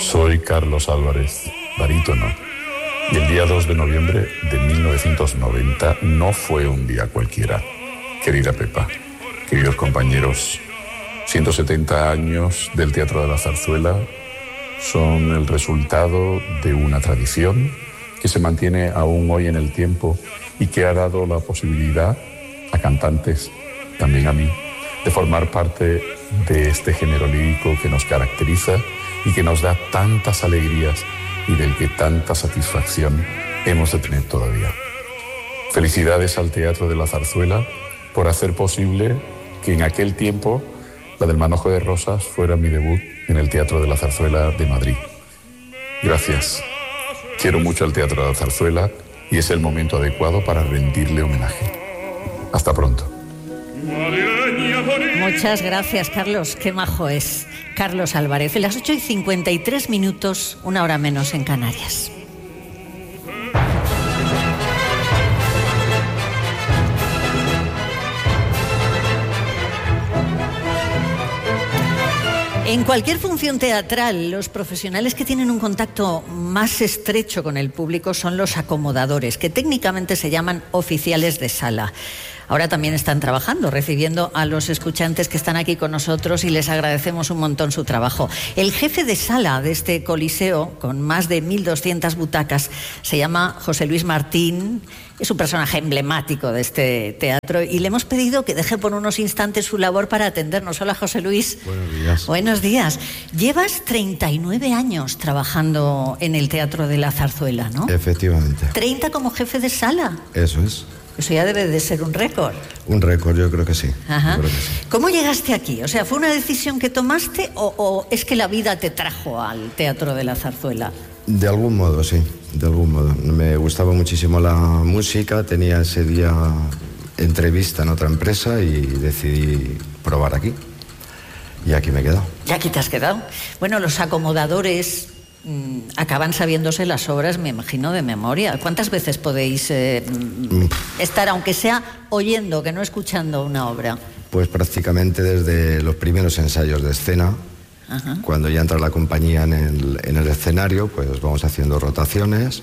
Soy Carlos Álvarez, barítono, y el día 2 de noviembre de 1990 no fue un día cualquiera. Querida Pepa, queridos compañeros, 170 años del Teatro de la Zarzuela son el resultado de una tradición que se mantiene aún hoy en el tiempo y que ha dado la posibilidad a cantantes, también a mí, de formar parte de este género lírico que nos caracteriza y que nos da tantas alegrías y del que tanta satisfacción hemos de tener todavía. Felicidades al Teatro de la Zarzuela por hacer posible que en aquel tiempo la del Manojo de Rosas fuera mi debut en el Teatro de la Zarzuela de Madrid. Gracias. Quiero mucho al Teatro de la Zarzuela y es el momento adecuado para rendirle homenaje. Hasta pronto. Muchas gracias, Carlos. Qué majo es Carlos Álvarez. Las 8:53, 1 hora menos en Canarias. En cualquier función teatral, los profesionales que tienen un contacto más estrecho con el público son los acomodadores, que técnicamente se llaman oficiales de sala. Ahora también están trabajando, recibiendo a los escuchantes que están aquí con nosotros y les agradecemos un montón su trabajo. El jefe de sala de este coliseo, con más de 1.200 butacas, se llama José Luis Martín. Es un personaje emblemático de este teatro y le hemos pedido que deje por unos instantes su labor para atendernos. Hola, José Luis. Buenos días. Buenos días. Llevas 39 años trabajando en el Teatro de la Zarzuela, ¿no? Efectivamente. 30 como jefe de sala. Eso es. Eso ya debe de ser un récord. Un récord, yo creo que sí. Ajá. Yo creo que sí. ¿Cómo llegaste aquí? O sea, ¿fue una decisión que tomaste o es que la vida te trajo al Teatro de la Zarzuela? De algún modo, sí. De algún modo. Me gustaba muchísimo la música. Tenía ese día entrevista en otra empresa y decidí probar aquí. Y aquí me he quedado. ¿Y aquí te has quedado? Bueno, los acomodadores acaban sabiéndose las obras, me imagino, de memoria. ¿Cuántas veces podéis estar, aunque sea oyendo, que no escuchando una obra? Pues prácticamente desde los primeros ensayos de escena. Ajá. Cuando ya entra la compañía en el escenario, pues vamos haciendo rotaciones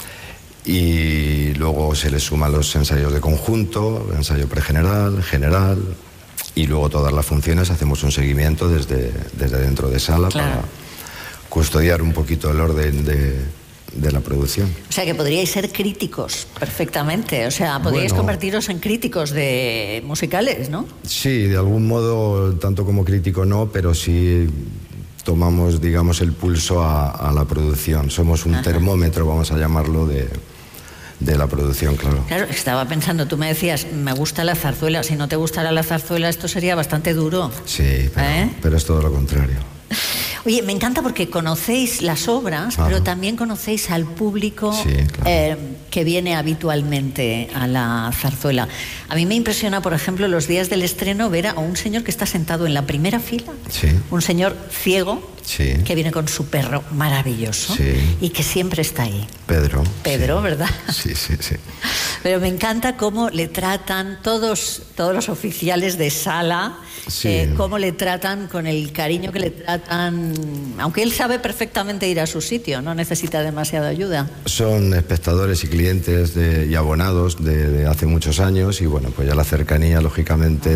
y luego se le suman los ensayos de conjunto, ensayo pregeneral, general, y luego todas las funciones hacemos un seguimiento desde dentro de sala. Claro. Para custodiar un poquito el orden de la producción. O sea, que podríais ser críticos perfectamente. O sea, podríais convertiros en críticos de musicales, ¿no? Sí, de algún modo, tanto como crítico no, pero sí tomamos, digamos, el pulso a la producción. Somos un termómetro, vamos a llamarlo, de la producción, claro. Claro, estaba pensando, tú me decías, me gusta la zarzuela. Si no te gustara la zarzuela, esto sería bastante duro. Sí, pero es todo lo contrario. Oye, me encanta porque conocéis las obras, pero también conocéis al público, sí, claro, que viene habitualmente a la zarzuela. A mí me impresiona, por ejemplo, los días del estreno ver a un señor que está sentado en la primera fila, sí, un señor ciego, sí, que viene con su perro maravilloso, sí, y que siempre está ahí. Pedro, sí, ¿verdad? Sí, sí, sí. Pero me encanta cómo le tratan todos los oficiales de sala, sí, cómo le tratan con el cariño que le tratan, aunque él sabe perfectamente ir a su sitio, no necesita demasiada ayuda. Son espectadores y clientes y abonados de hace muchos años y bueno, pues ya la cercanía, lógicamente,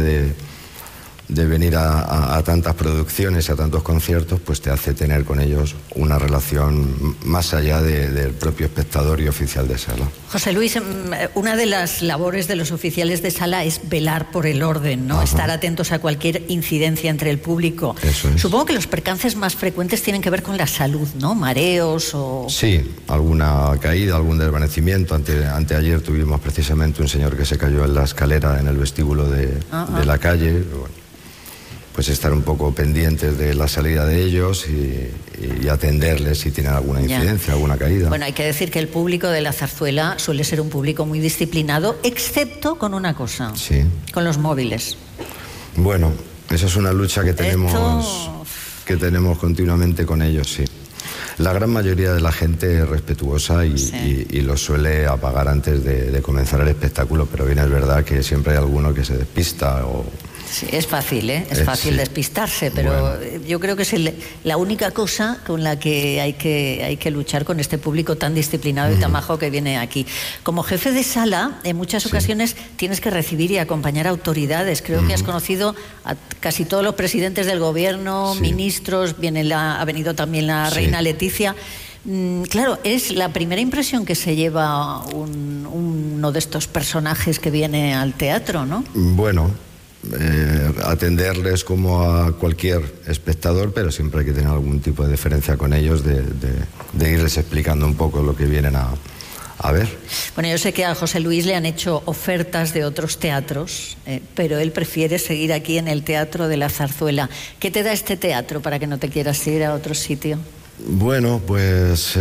de venir a tantas producciones, a tantos conciertos, pues te hace tener con ellos una relación más allá del propio espectador y oficial de sala. José Luis, una de las labores de los oficiales de sala es velar por el orden, ¿no? Ajá. Estar atentos a cualquier incidencia entre el público. Eso es. Supongo que los percances más frecuentes tienen que ver con la salud, ¿no? Mareos o... Sí, alguna caída, algún desvanecimiento. Anteayer tuvimos precisamente un señor que se cayó en la escalera en el vestíbulo de la calle. Bueno, pues estar un poco pendientes de la salida de ellos y atenderles si tienen alguna incidencia, alguna caída. Bueno, hay que decir que el público de la zarzuela suele ser un público muy disciplinado, excepto con una cosa, sí, con los móviles. Bueno, esa es una lucha que tenemos continuamente con ellos, sí. La gran mayoría de la gente es respetuosa y lo suele apagar antes de comenzar el espectáculo, pero bien es verdad que siempre hay alguno que se despista o Sí, es fácil, ¿eh? Es fácil sí. despistarse, pero bueno, yo creo que es la única cosa con la que hay que luchar con este público tan disciplinado y tan majo que viene aquí. Como jefe de sala, en muchas ocasiones tienes que recibir y acompañar autoridades. Creo que has conocido a casi todos los presidentes del gobierno, ministros, ha venido también la reina Leticia. Claro, es la primera impresión que se lleva uno de estos personajes que viene al teatro, ¿no? Bueno, atenderles como a cualquier espectador, pero siempre hay que tener algún tipo de deferencia con ellos, de irles explicando un poco lo que vienen a ver. Bueno, yo sé que a José Luis le han hecho ofertas de otros teatros, pero él prefiere seguir aquí en el Teatro de la Zarzuela. ¿Qué te da este teatro para que no te quieras ir a otro sitio? Bueno, pues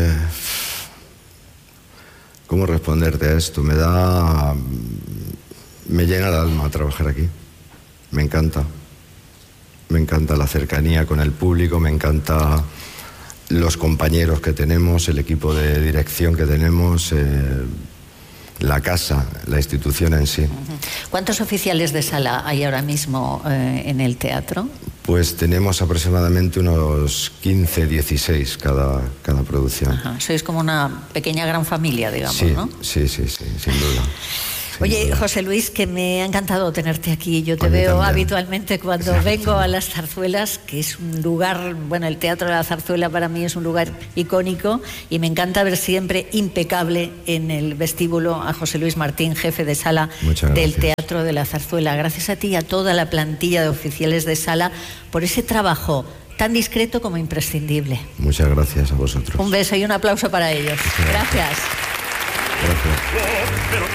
¿cómo responderte a esto? Me llena el alma trabajar aquí. Me encanta la cercanía con el público, me encanta los compañeros que tenemos, el equipo de dirección que tenemos, la casa, la institución en sí. ¿Cuántos oficiales de sala hay ahora mismo en el teatro? Pues tenemos aproximadamente unos 15, 16 cada producción. Ajá. Sois como una pequeña gran familia, digamos, ¿no? Sí, sin duda. Oye, José Luis, que me ha encantado tenerte aquí. Yo te veo habitualmente cuando vengo a las zarzuelas, que es un lugar, bueno, el Teatro de la Zarzuela para mí es un lugar icónico y me encanta ver siempre impecable en el vestíbulo a José Luis Martín, jefe de sala del Teatro de la Zarzuela. Gracias a ti y a toda la plantilla de oficiales de sala por ese trabajo tan discreto como imprescindible. Muchas gracias a vosotros. Un beso y un aplauso para ellos. Gracias. Gracias.